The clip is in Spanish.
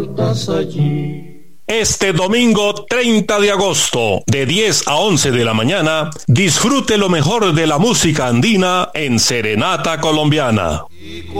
estás allí. Este domingo 30 de agosto, de 10 a 11 de la mañana, disfrute lo mejor de la música andina en Serenata Colombiana.